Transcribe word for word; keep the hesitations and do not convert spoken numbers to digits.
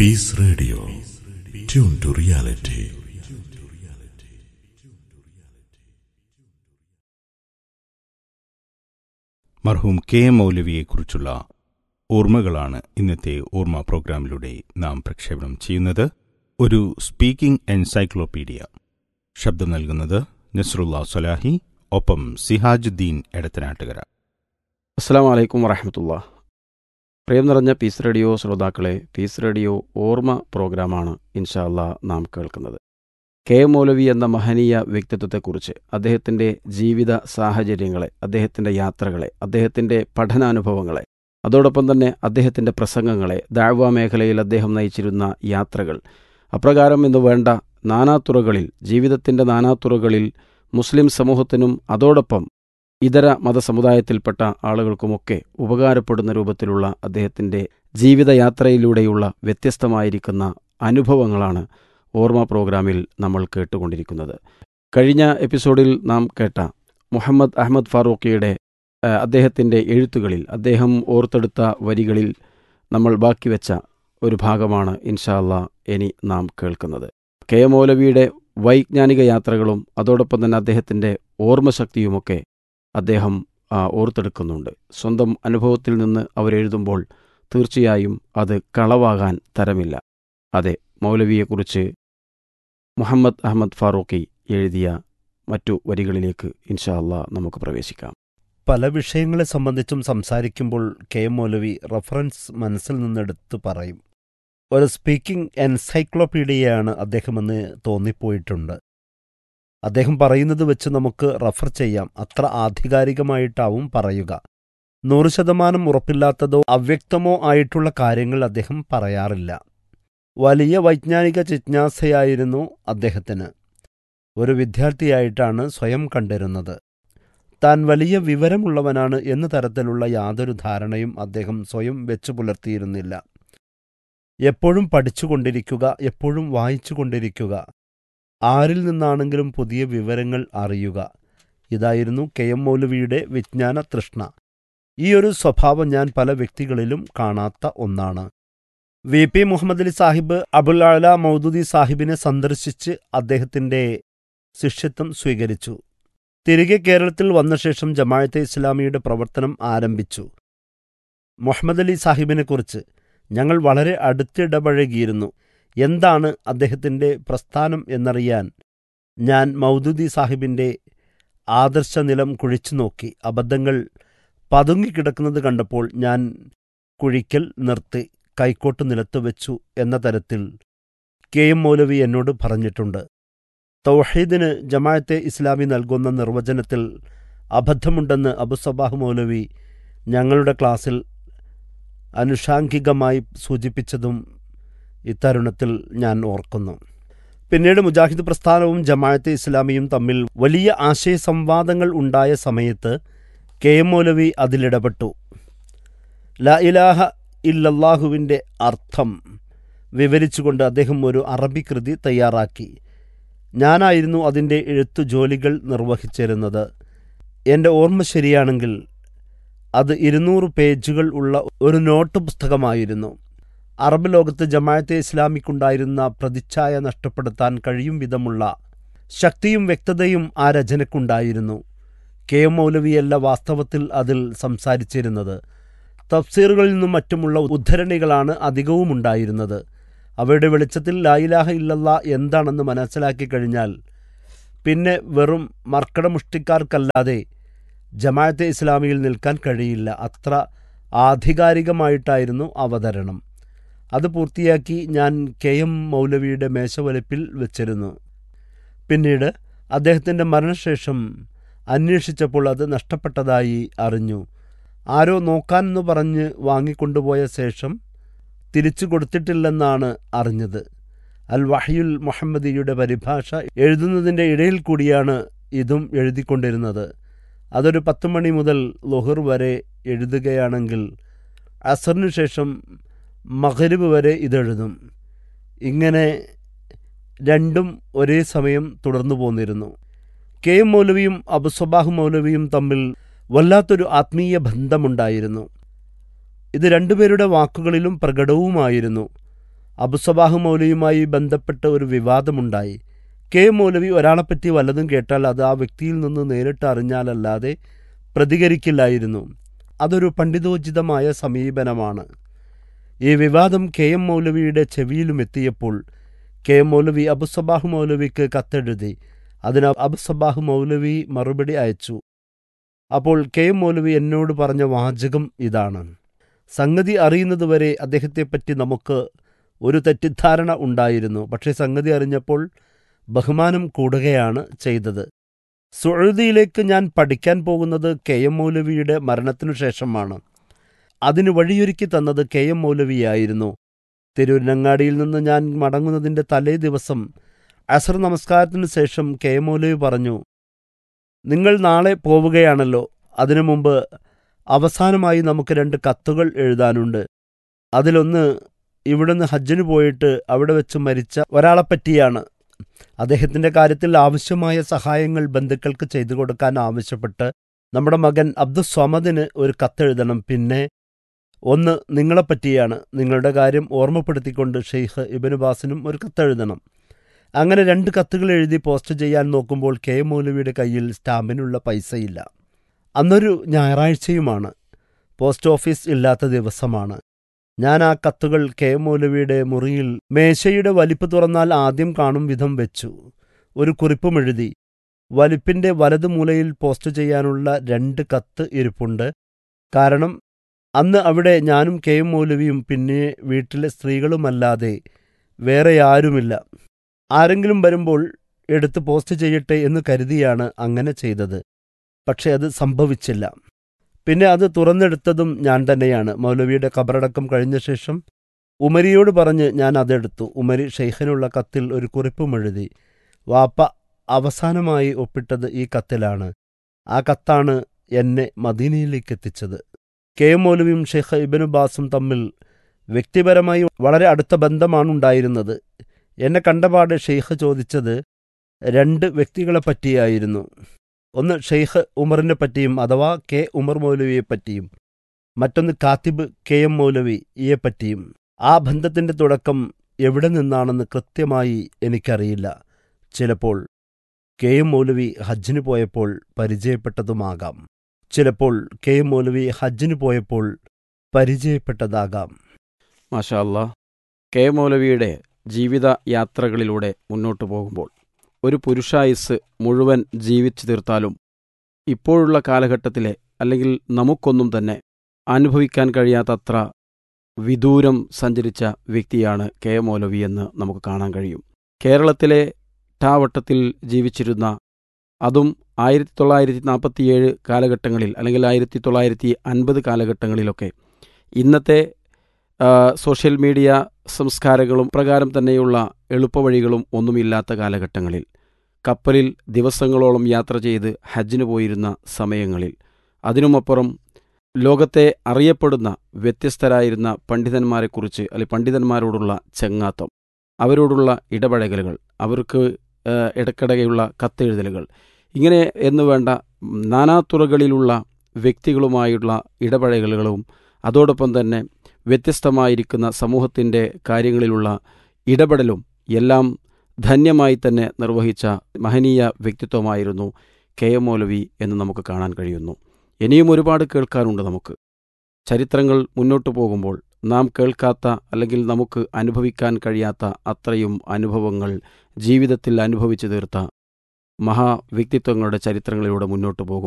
Peace Radio. Tune to reality. മർഹൂം K M മൗലവിയെക്കുറിച്ചുള്ള ഓർമ്മകളാണ് ഇന്നത്തെ ഓർമ്മ പ്രോഗ്രാമിലൂടെ നാം പ്രക്ഷേപണം ചെയ്യുന്നത്. ഒരു സ്പീക്കിംഗ് എൻസൈക്ലോപീഡിയ. ശബ്ദം നൽകുന്നത് നസ്രുല്ലാ സ്വലാഹി, ഒപ്പം സിഹാജുദ്ദീൻ എടത്തനാട്ടുകര. അസ്സലാമു അലൈക്കും വറഹ്മത്തുള്ളാഹി. പ്രിയം നിറഞ്ഞ പീസ് റേഡിയോ ശ്രോതാക്കളെ, പീസ് റേഡിയോ ഓർമ്മ പ്രോഗ്രാമാണ് ഇൻഷാ അല്ലാഹ് നാം കേൾക്കുന്നത്. കെ എം മൗലവി എന്ന മഹനീയ വ്യക്തിത്വത്തെക്കുറിച്ച്, അദ്ദേഹത്തിൻ്റെ ജീവിത സാഹചര്യങ്ങളെ, അദ്ദേഹത്തിൻ്റെ യാത്രകളെ, അദ്ദേഹത്തിൻ്റെ പഠനാനുഭവങ്ങളെ, അതോടൊപ്പം തന്നെ അദ്ദേഹത്തിൻ്റെ പ്രസംഗങ്ങളെ, ദഅ്വ മേഖലയിൽ അദ്ദേഹം നയിച്ചിരുന്ന യാത്രകൾ, അപ്രകാരം എന്ന് വേണ്ട നാനാതുറകളിൽ, ജീവിതത്തിൻ്റെ നാനാതുറകളിൽ മുസ്ലിം സമൂഹത്തിനും അതോടൊപ്പം ഇതര മതസമുദായത്തിൽപ്പെട്ട ആളുകൾക്കുമൊക്കെ ഉപകാരപ്പെടുന്ന രൂപത്തിലുള്ള അദ്ദേഹത്തിൻ്റെ ജീവിതയാത്രയിലൂടെയുള്ള വ്യത്യസ്തമായിരിക്കുന്ന അനുഭവങ്ങളാണ് ഓർമ്മ പ്രോഗ്രാമിൽ നമ്മൾ കേട്ടുകൊണ്ടിരിക്കുന്നത്. കഴിഞ്ഞ എപ്പിസോഡിൽ നാം കേട്ട മുഹമ്മദ് അഹമ്മദ് ഫാറൂഖിയുടെ അദ്ദേഹത്തിൻ്റെ എഴുത്തുകളിൽ അദ്ദേഹം ഓർത്തെടുത്ത വരികളിൽ നമ്മൾ ബാക്കി വെച്ച ഒരു ഭാഗമാണ് ഇൻഷാ അല്ലാഹ് ഇനി നാം കേൾക്കുന്നത്. കെ എം മൗലവിയുടെ വൈജ്ഞാനിക യാത്രകളും അതോടൊപ്പം തന്നെ അദ്ദേഹത്തിൻ്റെ ഓർമ്മശക്തിയുമൊക്കെ അദ്ദേഹം ഓർത്തെടുക്കുന്നുണ്ട്. സ്വന്തം അനുഭവത്തിൽ നിന്ന് അവരെഴുതുമ്പോൾ തീർച്ചയായും അത് കളവാകാൻ തരമില്ല. അതെ, മൗലവിയെക്കുറിച്ച് മുഹമ്മദ് അഹമ്മദ് ഫാറൂഖി എഴുതിയ മറ്റു വരികളിലേക്ക് ഇൻഷാ അല്ലാഹ് നമുക്ക് പ്രവേശിക്കാം. പല വിഷയങ്ങളെ സംബന്ധിച്ചും സംസാരിക്കുമ്പോൾ കെ എം മൗലവി റഫറൻസ് മനസ്സിൽ നിന്നെടുത്ത് പറയും. ഒരു സ്പീക്കിംഗ് എൻസൈക്ലോപീഡിയയാണ് അദ്ദേഹമെന്ന് തോന്നിപ്പോയിട്ടുണ്ട്. അദ്ദേഹം പറയുന്നത് വെച്ച് നമുക്ക് റഫർ ചെയ്യാം. അത്ര ആധികാരികമായിട്ടാവും പറയുക. നൂറ് ശതമാനം ഉറപ്പില്ലാത്തതോ അവ്യക്തമോ ആയിട്ടുള്ള കാര്യങ്ങൾ അദ്ദേഹം പറയാറില്ല. വലിയ വൈജ്ഞാനിക ജിജ്ഞാസയായിരുന്നു അദ്ദേഹത്തിന്. ഒരു വിദ്യാർത്ഥിയായിട്ടാണ് സ്വയം കണ്ടിരുന്നത്. താൻ വലിയ വിവരമുള്ളവനാണ് എന്ന തരത്തിലുള്ള യാതൊരു ധാരണയും അദ്ദേഹം സ്വയം വെച്ചു പുലർത്തിയിരുന്നില്ല. എപ്പോഴും പഠിച്ചുകൊണ്ടിരിക്കുക, എപ്പോഴും വായിച്ചുകൊണ്ടിരിക്കുക, ആരിൽ നിന്നാണെങ്കിലും പുതിയ വിവരങ്ങൾ അറിയുക, ഇതായിരുന്നു കെ എം മൗലവിയുടെ വിജ്ഞാന തൃഷ്ണ. ഈ ഒരു സ്വഭാവം ഞാൻ പല വ്യക്തികളിലും കാണാത്ത ഒന്നാണ്. വി പി മുഹമ്മദ് അലി സാഹിബ് അബുൽ അഅ്ല മൗദൂദി സാഹിബിനെ സന്ദർശിച്ച് അദ്ദേഹത്തിൻ്റെ ശിഷ്യത്വം സ്വീകരിച്ചു. തിരികെ കേരളത്തിൽ വന്ന ശേഷം ജമാഅത്തെ ഇസ്ലാമിയുടെ പ്രവർത്തനം ആരംഭിച്ചു. മുഹമ്മദ് അലി സാഹിബിനെക്കുറിച്ച് ഞങ്ങൾ വളരെ അടുത്തിടപഴകിയിരുന്നു. എന്താണ് അദ്ദേഹത്തിൻ്റെ പ്രസ്ഥാനം എന്നറിയാൻ ഞാൻ മൗദൂദി സാഹിബിൻ്റെ ആദർശനിലം കുഴിച്ചു നോക്കി. അബദ്ധങ്ങൾ പതുങ്ങിക്കിടക്കുന്നത് കണ്ടപ്പോൾ ഞാൻ കുഴിക്കൽ നിർത്തി കൈക്കോട്ട് നിലത്ത് വെച്ചു എന്ന തരത്തിൽ കെ എം മൗലവി എന്നോട് പറഞ്ഞിട്ടുണ്ട്. തൗഹീദിന് ജമാഅത്തെ ഇസ്ലാമി നൽകുന്ന നിർവചനത്തിൽ അബദ്ധമുണ്ടെന്ന് അബുസബാഹ് മൗലവി ഞങ്ങളുടെ ക്ലാസ്സിൽ അനുഷാംഗികമായി സൂചിപ്പിച്ചതും ഇത്തരുണത്തിൽ ഞാൻ ഓർക്കുന്നു. പിന്നീട് മുജാഹിദ് പ്രസ്ഥാനവും ജമാഅത്തെ ഇസ്ലാമിയും തമ്മിൽ വലിയ ആശയസംവാദങ്ങൾ ഉണ്ടായ സമയത്ത് കെ എം മൗലവി അതിലിടപെട്ടു. ലാ ഇലാഹ ഇല്ലല്ലാഹുവിൻ്റെ അർത്ഥം വിവരിച്ചുകൊണ്ട് അദ്ദേഹം ഒരു അറബി കൃതി തയ്യാറാക്കി. ഞാനായിരുന്നു അതിൻ്റെ എഴുത്തു ജോലികൾ നിർവഹിച്ചിരുന്നത്. എൻ്റെ ഓർമ്മ ശരിയാണെങ്കിൽ അത് ഇരുന്നൂറ് പേജുകൾ ഉള്ള ഒരു നോട്ട് പുസ്തകമായിരുന്നു. അറബ് ലോകത്ത് ജമാഅത്തെ ഇസ്ലാമിക്കുണ്ടായിരുന്ന പ്രതിച്ഛായ നഷ്ടപ്പെടുത്താൻ കഴിയും വിധമുള്ള ശക്തിയും വ്യക്തതയും ആ രചനയ്ക്കുണ്ടായിരുന്നു. കെ എം മൗലവിയല്ല വാസ്തവത്തിൽ അതിൽ സംസാരിച്ചിരുന്നത്. തഫ്സീറുകളിൽ നിന്നും മറ്റുമുള്ള ഉദ്ധരണികളാണ് അധികവും ഉണ്ടായിരുന്നത്. അവയുടെ വെളിച്ചത്തിൽ ലാ ഇലാഹ ഇല്ലല്ലാ എന്താണെന്ന് മനസ്സിലാക്കി കഴിഞ്ഞാൽ പിന്നെ വെറും മർക്കടമുഷ്ടിക്കാർക്കല്ലാതെ ജമാഅത്തെ ഇസ്ലാമിയിൽ നിൽക്കാൻ കഴിയില്ല. അത്ര ആധികാരികമായിട്ടായിരുന്നു അവതരണം. അത് പൂർത്തിയാക്കി ഞാൻ കെ എം മൗലവിയുടെ മേശവലിപ്പിൽ വെച്ചിരുന്നു. പിന്നീട് അദ്ദേഹത്തിൻ്റെ മരണശേഷം അന്വേഷിച്ചപ്പോൾ അത് നഷ്ടപ്പെട്ടതായി അറിഞ്ഞു. ആരോ നോക്കാനെന്ന് പറഞ്ഞ് വാങ്ങിക്കൊണ്ടുപോയ ശേഷം തിരിച്ചു കൊടുത്തിട്ടില്ലെന്നാണ് അറിഞ്ഞത്. അൽ വഹ്യുൽ മുഹമ്മദിയുടെ പരിഭാഷ എഴുതുന്നതിൻ്റെ ഇടയിൽ കൂടിയാണ് ഇതും എഴുതിക്കൊണ്ടിരുന്നത്. അതൊരു പത്ത് മണി മുതൽ ളുഹർ വരെ എഴുതുകയാണെങ്കിൽ അസറിനു ശേഷം മഗ്രിബ് വരെ ഇതെഴുതും. ഇങ്ങനെ രണ്ടും ഒരേ സമയം തുടർന്നു പോന്നിരുന്നു. കെ എം മൗലവിയും അബുസ്വബാഹ് മൗലവിയും തമ്മിൽ വല്ലാത്തൊരു ആത്മീയ ബന്ധമുണ്ടായിരുന്നു. ഇത് രണ്ടുപേരുടെ വാക്കുകളിലും പ്രകടവുമായിരുന്നു. അബുസബാഹ് മൗലവിയുമായി ബന്ധപ്പെട്ട് ഒരു വിവാദമുണ്ടായി. കെ മൗലവി ഒരാളെപ്പറ്റി വല്ലതും കേട്ടാൽ അത് ആ വ്യക്തിയിൽ നിന്ന് നേരിട്ട് അറിഞ്ഞാലല്ലാതെ പ്രതികരിക്കില്ലായിരുന്നു. അതൊരു പണ്ഡിതോചിതമായ സമീപനമാണ്. ഈ വിവാദം കെ എം മൗലവിയുടെ ചെവിയിലും എത്തിയപ്പോൾ കെ എം മൗലവി അബുസബാഹ് മൗലവിക്ക് കത്തെഴുതി. അതിന് അബുസബാഹ് മൗലവി മറുപടി അയച്ചു. അപ്പോൾ കെ എം മൗലവി എന്നോട് പറഞ്ഞ വാചകം ഇതാണ്: സംഗതി അറിയുന്നതുവരെ അദ്ദേഹത്തെപ്പറ്റി നമുക്ക് ഒരു തെറ്റിദ്ധാരണ ഉണ്ടായിരുന്നു. പക്ഷേ സംഗതി അറിഞ്ഞപ്പോൾ ബഹുമാനം കൂടുകയാണ് ചെയ്തത്. സുഅൂദിയിലേക്ക് ഞാൻ പഠിക്കാൻ പോകുന്നത് കെ എം മൗലവിയുടെ മരണത്തിനു ശേഷമാണ്. അതിന് വഴിയൊരുക്കി തന്നത് കെ എം മൗലവിയായിരുന്നു. തിരുവനങ്ങാടിയിൽ നിന്ന് ഞാൻ മടങ്ങുന്നതിൻ്റെ തലേ ദിവസം അസർ നമസ്കാരത്തിനു ശേഷം കെ എം മൗലവി പറഞ്ഞു, നിങ്ങൾ നാളെ പോവുകയാണല്ലോ, അതിനു മുമ്പ് അവസാനമായി നമുക്ക് രണ്ട് കത്തുകൾ എഴുതാനുണ്ട്. അതിലൊന്ന് ഇവിടുന്ന് ഹജ്ജിന് പോയിട്ട് അവിടെ വെച്ച് മരിച്ച ഒരാളെപ്പറ്റിയാണ്. അദ്ദേഹത്തിൻ്റെ കാര്യത്തിൽ ആവശ്യമായ സഹായങ്ങൾ ബന്ധുക്കൾക്ക് ചെയ്തു കൊടുക്കാൻ ആവശ്യപ്പെട്ട് നമ്മുടെ മകൻ അബ്ദുസ്വമദിന് ഒരു കത്തെഴുതണം. പിന്നെ ഒന്ന് നിങ്ങളെപ്പറ്റിയാണ്. നിങ്ങളുടെ കാര്യം ഓർമ്മപ്പെടുത്തിക്കൊണ്ട് ഷെയ്ഖ് ഇബ്നു ബാസിനും ഒരു കത്തെഴുതണം. അങ്ങനെ രണ്ട് കത്തുകൾ എഴുതി പോസ്റ്റ് ചെയ്യാൻ നോക്കുമ്പോൾ കെ എം മൗലവിയുടെ കയ്യിൽ സ്റ്റാമ്പിനുള്ള പൈസയില്ല. അന്നൊരു ഞായറാഴ്ചയുമാണ്. പോസ്റ്റ് ഓഫീസ് ഇല്ലാത്ത ദിവസമാണ്. ഞാൻ ആ കത്തുകൾ കെ എം മൗലവിയുടെ മുറിയിൽ മേശയുടെ വലിപ്പ് തുറന്നാൽ ആദ്യം കാണും വിധം വെച്ചു. ഒരു കുറിപ്പും എഴുതി. വലിപ്പിൻ്റെ വലതു മൂലയിൽ പോസ്റ്റ് ചെയ്യാനുള്ള രണ്ട് കത്ത് ഇരിപ്പുണ്ട്. കാരണം അന്ന് അവിടെ ഞാനും കെ എം മൗലവിയും പിന്നെ വീട്ടിലെ സ്ത്രീകളുമല്ലാതെ വേറെ ആരുമില്ല. ആരെങ്കിലും വരുമ്പോൾ എടുത്ത് പോസ്റ്റ് ചെയ്യട്ടെ എന്ന് കരുതിയാണ് അങ്ങനെ ചെയ്തത്. പക്ഷെ അത് സംഭവിച്ചില്ല. പിന്നെ അത് തുറന്നെടുത്തതും ഞാൻ തന്നെയാണ്. മൗലവിയുടെ ഖബറടക്കം കഴിഞ്ഞ ശേഷം ഉമരിയോട് പറഞ്ഞ് ഞാൻ അതെടുത്തു. ഉമരി ഷെയ്ഖിനുള്ള കത്തിൽ ഒരു കുറിപ്പും എഴുതി. വാപ്പ അവസാനമായി ഒപ്പിട്ടത് ഈ കത്തിലാണ്. ആ കത്താണ് എന്നെ മദീനയിലേക്ക് എത്തിച്ചത്. കെ എം മൗലവിയും ഷെയ്ഖ് ഇബ്നു ബാസും തമ്മിൽ വ്യക്തിപരമായി വളരെ അടുത്ത ബന്ധമാണുണ്ടായിരുന്നത്. എന്നെ കണ്ടപാട് ഷെയ്ഖ് ചോദിച്ചത് രണ്ട് വ്യക്തികളെ പറ്റിയായിരുന്നു. ഒന്ന് ഷെയ്ഖ് ഉമറിനെ പറ്റിയും അഥവാ കെ ഉമർ മൗലവിയെപ്പറ്റിയും, മറ്റൊന്ന് കാത്തിബ് കെ എം മൗലവിയെപ്പറ്റിയും. ആ ബന്ധത്തിൻ്റെ തുടക്കം എവിടെ നിന്നാണെന്ന് കൃത്യമായി എനിക്കറിയില്ല. ചിലപ്പോൾ കെ എം മൗലവി ഹജ്ജിന് പോയപ്പോൾ പരിചയപ്പെട്ടതുമാകാം. ചിലപ്പോൾ കെ എം മൗലവി ഹജ്ജിന് പോയപ്പോൾ പരിചയപ്പെട്ടതാകാം. മാഷാ അല്ലാ. കെ എം മൗലവിയുടെ ജീവിത യാത്രകളിലൂടെ മുന്നോട്ടു പോകുമ്പോൾ ഒരു പുരുഷായുസ് മുഴുവൻ ജീവിച്ചു തീർത്താലും ഇപ്പോഴുള്ള കാലഘട്ടത്തിലെ അല്ലെങ്കിൽ നമുക്കൊന്നും തന്നെ അനുഭവിക്കാൻ കഴിയാത്തത്ര വിദൂരം സഞ്ചരിച്ച വ്യക്തിയാണ് കെ എം മൗലവി എന്ന് നമുക്ക് കാണാൻ കഴിയും. കേരളത്തിലെ ടാവട്ടത്തിൽ ജീവിച്ചിരുന്ന, അതും ആയിരത്തി തൊള്ളായിരത്തി നാൽപ്പത്തിയേഴ് കാലഘട്ടങ്ങളിൽ അല്ലെങ്കിൽ ആയിരത്തി തൊള്ളായിരത്തി അൻപത് കാലഘട്ടങ്ങളിലൊക്കെ ഇന്നത്തെ സോഷ്യൽ മീഡിയ സംസ്കാരങ്ങളും പ്രകാരം തന്നെയുള്ള എളുപ്പവഴികളും ഒന്നുമില്ലാത്ത കാലഘട്ടങ്ങളിൽ കപ്പലിൽ ദിവസങ്ങളോളം യാത്ര ചെയ്ത് ഹജ്ജിന് പോയിരുന്ന സമയങ്ങളിൽ, അതിനുമപ്പുറം ലോകത്തെ അറിയപ്പെടുന്ന വ്യത്യസ്തരായിരുന്ന പണ്ഡിതന്മാരെക്കുറിച്ച് അല്ലെങ്കിൽ പണ്ഡിതന്മാരോടുള്ള ചങ്ങാത്തം, അവരോടുള്ള ഇടപഴകലുകൾ, അവർക്ക് ഇടക്കിടകയുള്ള കത്തെഴുതലുകൾ, ഇങ്ങനെ എന്നുവേണ്ട നാനാതുറകളിലുള്ള വ്യക്തികളുമായുള്ള ഇടപഴകലുകളും അതോടൊപ്പം തന്നെ വ്യത്യസ്തമായിരിക്കുന്ന സമൂഹത്തിൻ്റെ കാര്യങ്ങളിലുള്ള ഇടപെടലും എല്ലാം ധന്യമായി തന്നെ നിർവഹിച്ച മഹനീയ വ്യക്തിത്വമായിരുന്നു കെ എം മൗലവി എന്ന് നമുക്ക് കാണാൻ കഴിയുന്നു. ഇനിയും ഒരുപാട് കേൾക്കാനുണ്ട് നമുക്ക്. ചരിത്രങ്ങൾ മുന്നോട്ടു പോകുമ്പോൾ നാം കേൾക്കാത്ത അല്ലെങ്കിൽ നമുക്ക് അനുഭവിക്കാൻ കഴിയാത്ത അത്രയും അനുഭവങ്ങൾ ജീവിതത്തിൽ അനുഭവിച്ചു തീർത്ത മഹാവ്യക്തിത്വങ്ങളുടെ ചരിത്രങ്ങളിലൂടെ മുന്നോട്ടു പോകും.